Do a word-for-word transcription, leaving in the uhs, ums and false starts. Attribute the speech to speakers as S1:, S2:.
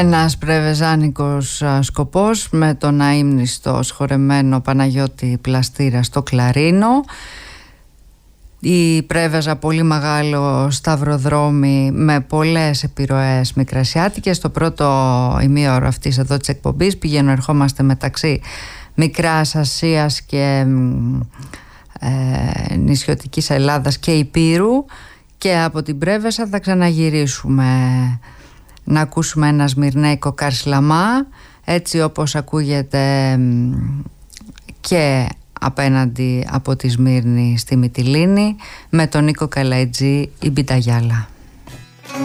S1: Ένας πρεβεζάνικος σκοπός με τον αείμνηστο σχορεμένο Παναγιώτη Πλαστήρα στο κλαρίνο. Η Πρέβεζα πολύ μεγάλο σταυροδρόμι με πολλές επιρροές μικρασιάτικες. Στο πρώτο ημίωρο αυτής εδώ της εκπομπής πηγαίνω ερχόμαστε μεταξύ Μικράς Ασίας και ε, νησιωτικής Ελλάδας και Ηπείρου, και από την Πρέβεζα θα ξαναγυρίσουμε να ακούσουμε ένα σμυρνέικο Καρσλαμά, έτσι όπως ακούγεται και απέναντι από τη Σμύρνη στη Μυτιλήνη, με τον Νίκο Καλαϊτζή, η Μπιταγιάλα.